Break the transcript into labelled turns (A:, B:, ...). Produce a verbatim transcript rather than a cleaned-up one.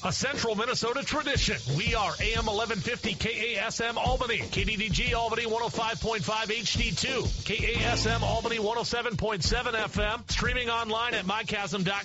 A: A Central Minnesota tradition. We are A M eleven fifty K A S M Albany, K D D G Albany one oh five point five H D two, K A S M Albany one oh seven point seven F M, streaming online at my chasm dot com.